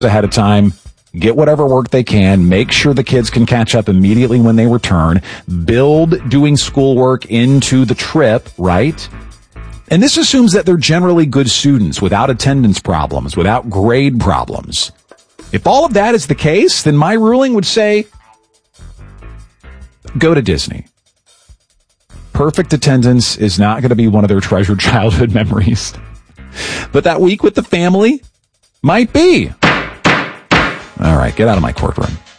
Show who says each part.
Speaker 1: ahead of time, get whatever work they can, make sure the kids can catch up immediately when they return, build doing schoolwork into the trip, right? And this assumes that they're generally good students without attendance problems, without grade problems. If all of that is the case, then my ruling would say, go to Disney. Perfect attendance is not going to be one of their treasured childhood memories. But that week with the family might be. All right, get out of my courtroom.